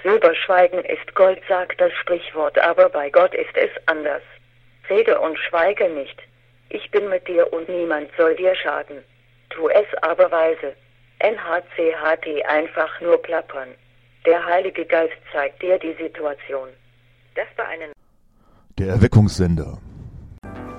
Silberschweigen ist Gold, sagt das Sprichwort, aber bei Gott ist es anders. Rede und schweige nicht. Ich bin mit dir und niemand soll dir schaden. Tu es aber weise. NHCHT, einfach nur plappern. Der Heilige Geist zeigt dir die Situation. Das war eine... Der Erweckungssender.